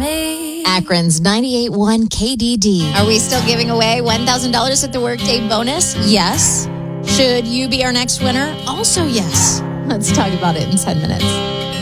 me. Akron's 98.1 KDD. Are we still giving away $1,000 at the Workday bonus? Yes. Should you be our next winner? Also yes. Let's talk about it in 10 minutes.